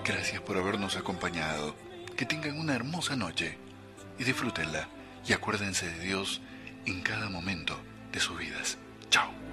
Gracias por habernos acompañado. Que tengan una hermosa noche y disfrútenla. Y acuérdense de Dios en cada momento de sus vidas. Chao.